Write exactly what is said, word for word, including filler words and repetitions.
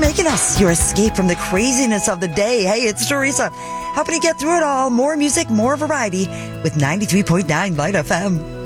making us your escape from the craziness of the day. Hey, it's Teresa, helping you get through it all. More music, more variety with ninety-three point nine Light F M.